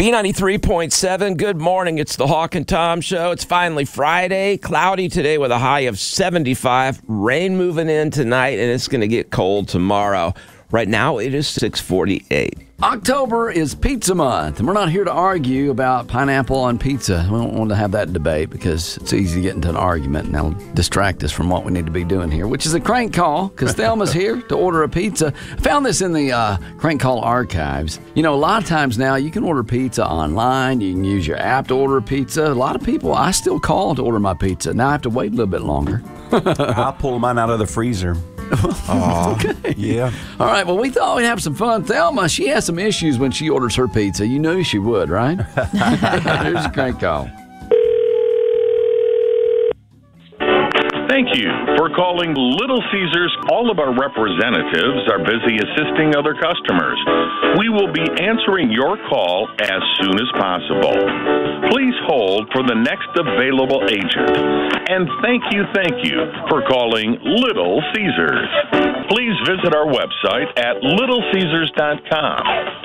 B93.7, good morning. It's the Hawk and Tom Show. It's finally Friday. Cloudy today with a high of 75. Rain moving in tonight, and it's going to get cold tomorrow. Right now, it is 6:48. October is pizza month, and we're not here to argue about pineapple on pizza. We don't want to have that debate because it's easy to get into an argument, and that'll distract us from what we need to be doing here, which is a crank call, because Thelma's here to order a pizza. I found this in the crank call archives. You know, a lot of times now you can order pizza online. You can use your app to order a pizza. A lot of people, I still call to order my pizza. Now I have to wait a little bit longer. I'll pull mine out of the freezer. Okay. Yeah. All right. Well, we thought we'd have some fun. Thelma, she has some issues when she orders her pizza. You knew she would, right? Here's a crank call. Thank you for calling Little Caesars. All of our representatives are busy assisting other customers. We will be answering your call as soon as possible. Please hold for the next available agent. And thank you for calling Little Caesars. Please visit our website at littlecaesars.com